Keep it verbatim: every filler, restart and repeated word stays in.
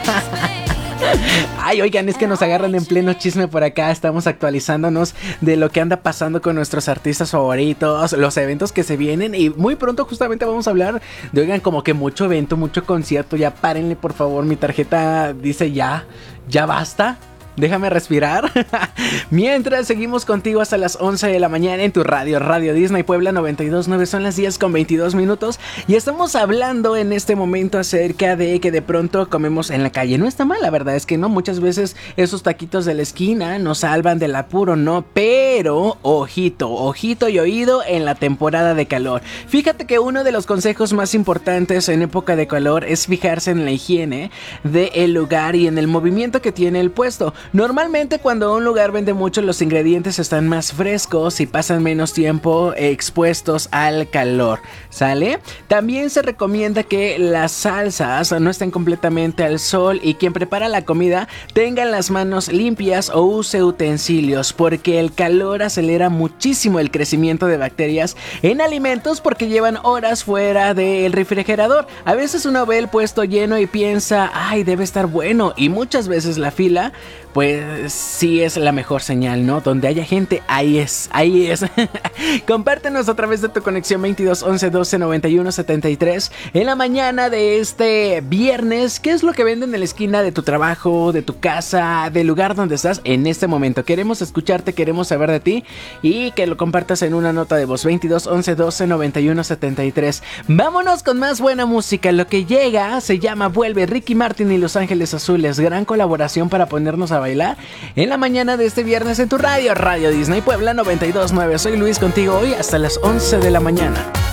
Ay, oigan, es que nos agarran en pleno chisme por acá. Estamos actualizándonos de lo que anda pasando con nuestros artistas favoritos, los eventos que se vienen. Y muy pronto justamente vamos a hablar de, oigan, como que mucho evento, mucho concierto. Ya párenle, por favor, mi tarjeta dice ya, ya basta. Déjame respirar. Mientras seguimos contigo hasta las once de la mañana en tu radio, Radio Disney Puebla noventa y dos punto nueve. Son las diez con veintidós minutos. Y estamos hablando en este momento acerca de que de pronto comemos en la calle. No está mal, la verdad es que no. Muchas veces esos taquitos de la esquina nos salvan del apuro, ¿no? Pero, ojito, ojito y oído en la temporada de calor. Fíjate que uno de los consejos más importantes en época de calor es fijarse en la higiene del lugar y en el movimiento que tiene el puesto. Normalmente cuando un lugar vende mucho, los ingredientes están más frescos y pasan menos tiempo expuestos al calor, ¿sale? También se recomienda que las salsas no estén completamente al sol y quien prepara la comida tenga las manos limpias o use utensilios, porque el calor acelera muchísimo el crecimiento de bacterias en alimentos porque llevan horas fuera del refrigerador. A veces uno ve el puesto lleno y piensa, ay, debe estar bueno, y muchas veces la fila pues sí es la mejor señal, ¿no? Donde haya gente, ahí es, ahí es. Compártenos a través de tu conexión veintidós once doce noventa y uno setenta y tres en la mañana de este viernes. ¿Qué es lo que venden en la esquina de tu trabajo, de tu casa, del lugar donde estás en este momento? Queremos escucharte, queremos saber de ti y que lo compartas en una nota de voz. Veintidós once doce noventa y uno setenta y tres. Vámonos con más buena música. Lo que llega se llama Vuelve, Ricky Martin y Los Ángeles Azules. Gran colaboración para ponernos a bailar en la mañana de este viernes en tu radio, Radio Disney Puebla noventa y dos punto nueve. Soy Luis contigo hoy hasta las once de la mañana.